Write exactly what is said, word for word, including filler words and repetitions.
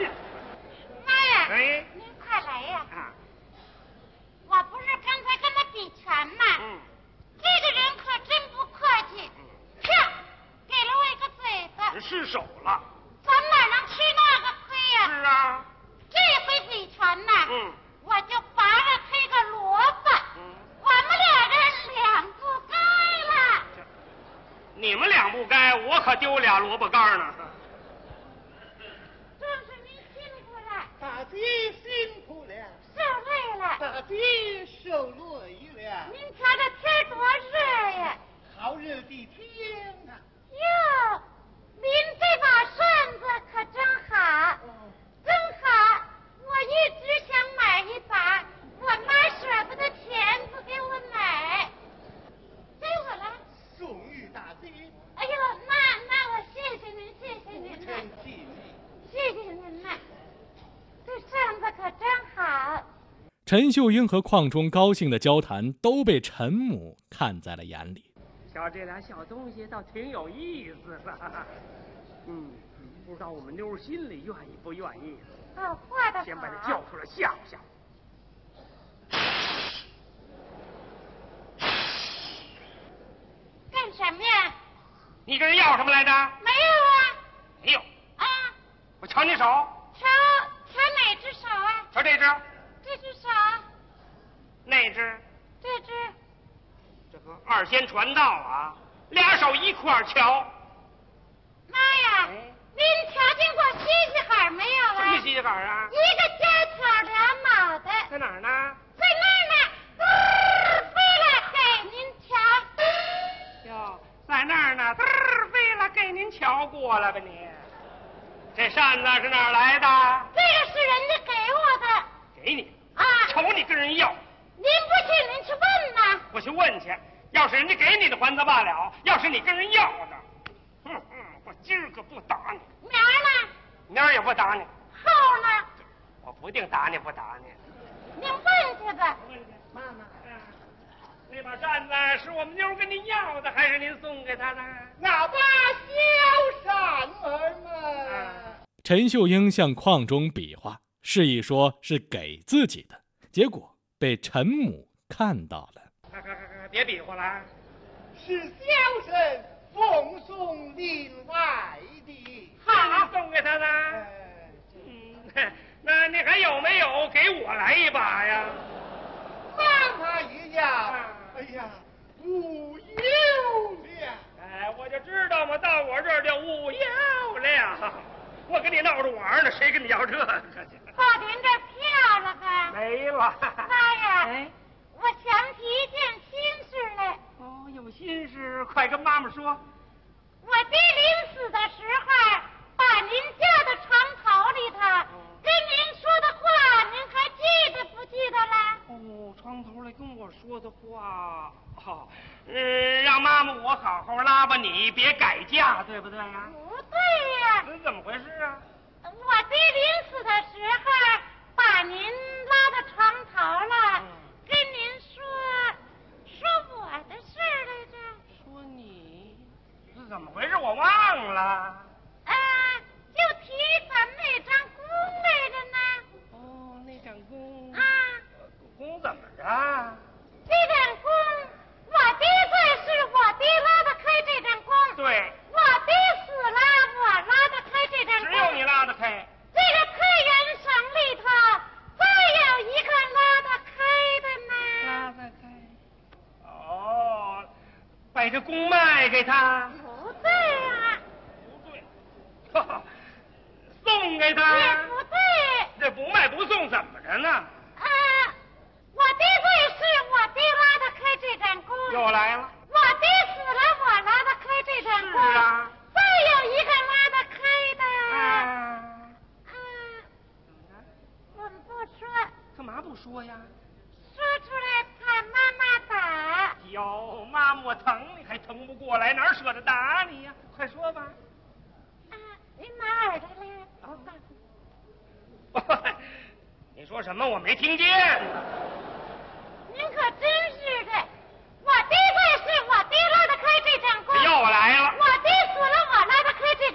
意思。 妈呀！ 哎， 您快来呀！ 啊， 我不是刚才跟他比拳吗？ 嗯， 这个人可真不客气，啪，给了我一个嘴巴。 失手了。 咱哪能吃那个亏呀？ 是啊。 这回比拳呐， 嗯， 我就拔了他一个萝卜。 嗯， 我们俩人两不该了。 你们两不该，我可丢俩萝卜干呢。 正是您辛苦了， 大姐辛苦了， 受累了。 大姐受累了。 您瞧这天多热呀！ 好热的天啊！ 哟，您这把扇子可真好，真好！我一直想买一把，我妈舍不得钱不给我买，给我了。 送与大姐。 哎呦，那那我谢谢您，谢谢您不呐， 成气力。 谢谢您呐，这扇子可真好。 陈秀英和邝忠高兴的交谈都被陈母看在了眼里。 瞧这俩小东西倒挺有意思的。嗯，不知道我们妞心里愿意不愿意。 哦，画的好。 先把它叫出来吓唬吓唬。 干什么呀？ 你跟人要什么来着？ 没有啊。 没有。 啊， 我瞧你手。 瞧瞧哪只手啊？ 瞧这只。 这只手。 那只。 这只。 这个二仙传道啊，俩手一块儿瞧。 妈呀！ 哎您瞧见过西西海没有啊？ 什么西西杆啊？ 一个尖挑俩脑袋， 在哪儿呢？ 在那儿呢，嘚飞了给您瞧。 哟，在那儿呢，嘚儿飞了，给您瞧过了吧你？这扇子是哪儿来的？ 这个是人家给我的。 给你啊！ 瞅你跟人要。 您不信，您去问呐。 我去问去，要是人家给你的还则罢了，要是你跟人要的，哼哼，我今儿个不打你， 明儿呢？ 明儿也不打你， 后呢？ 我不定打你不打你。 您问去吧。 妈妈， 那把扇子是我们妞跟您要的，还是您送给她的？ 那把小扇儿嘛。 陈秀英向邝忠比划，示意说是给自己的，结果被陈母看到了。 快快快快，别比划了！ 是小生奉送另外的。 好，送给她的。 哎， 嗯，那你还有没有给我来一把呀？ 妈妈也要。哎呀，无有了。 哎，我就知道嘛，到我这儿就无有了。我跟你闹着玩呢，谁跟你要这个去？ 报您这票了吧？ 没了。 妈呀！ 哎， 我想起一件心事来。 哦，有心事，快跟妈妈说。 我爹临死的时候，把您叫到床头里头，跟您说的话，您还记得不记得了？ 哦，床头来跟我说的话，好、哦，嗯，让妈妈我好好拉吧你，别改嫁，对不对呀？ 不对呀、 这怎么回事啊？ 我爹临死的时候，把您拉到床头了， 嗯、 跟您说说我的事儿来着。 说你是怎么回事？我忘了。 啊，就提咱们那张弓来着呢。 哦，那张弓啊， 弓怎么着？ 这张弓，我爹在世，我爹拉得开这张弓。 对， 我爹死了，我拉得开这张弓。 只有你拉得开。 这个太原省里头，再有一个拉得开的呢。 拉得开。哦，把这弓卖给他。 不对啊。 不对。哈哈，送给他。 也不对。 这不卖不送怎么着呢？ 啊，我爹在世，我爹拉得开这张弓。 又来了。 我爹死了，我拉得开这张弓。 是啊。 再有一个拉得开的。 啊。 啊。我们不说。 干嘛不说呀？ 说出来怕妈妈打。 哟，妈妈我疼你还疼不过来，哪舍得打你呀？快说吧。 啊，您哪儿的嘞？ 啊，你说什么？我没听见。